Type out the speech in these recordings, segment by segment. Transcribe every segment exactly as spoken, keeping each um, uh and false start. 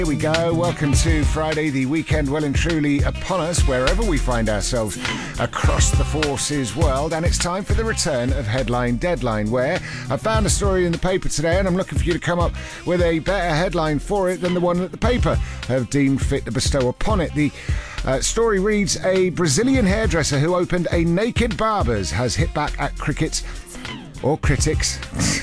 Here we go. Welcome to Friday, the weekend well and truly upon us, wherever we find ourselves across the forces world. And it's time for the return of Headline Deadline, where I found a story in the paper today and I'm looking for you to come up with a better headline for it than the one that the paper have deemed fit to bestow upon it. The uh, story reads, a Brazilian hairdresser who opened a naked barber's has hit back at crickets or critics.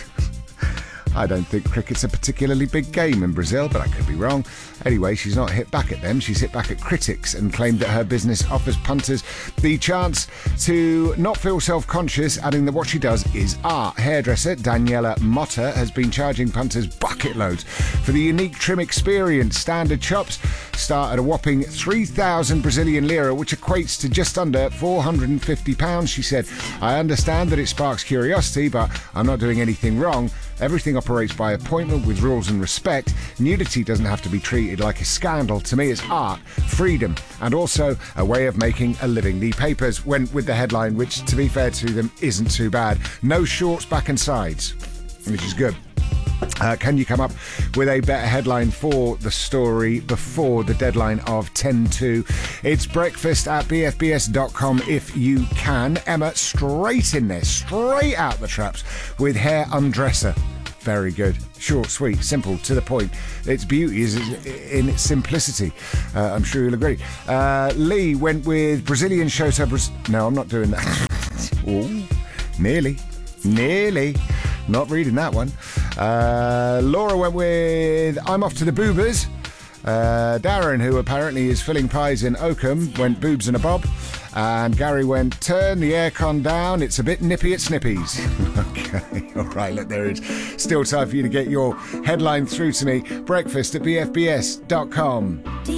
I don't think cricket's a particularly big game in Brazil, but I could be wrong. Anyway, she's not hit back at them, she's hit back at critics and claimed that her business offers punters the chance to not feel self-conscious, adding that what she does is art. Hairdresser Daniela Motta has been charging punters bucket loads for the unique trim experience. Standard chops start at a whopping three thousand Brazilian lira, which equates to just under four hundred fifty pounds, she said. I understand that it sparks curiosity, but I'm not doing anything wrong. Everything operates by appointment with rules and respect. Nudity doesn't have to be treated like a scandal. To me, it's art, freedom, and also a way of making a living. The papers went with the headline, which, to be fair to them, isn't too bad. No shorts, back and sides, which is good. Uh, can you come up with a better headline for the story before the deadline of ten to? It's breakfast at b f b s dot com if you can. Emma, straight in there, straight out the traps with hair undresser. Very good. Short, sweet, simple, to the point. Its beauty is in its simplicity. Uh, I'm sure you'll agree. Uh, Lee went with Brazilian shows her... Bra- no, I'm not doing that. Oh, nearly. Nearly. Not reading that one. Uh, Laura went with I'm off to the boobers. Uh, Darren, who apparently is filling pies in Oakham, went boobs and a bob. And Gary went, turn the aircon down, it's a bit nippy at Snippies. Okay, all right, look, there is still time for you to get your headline through to me. Breakfast at b f b s dot com.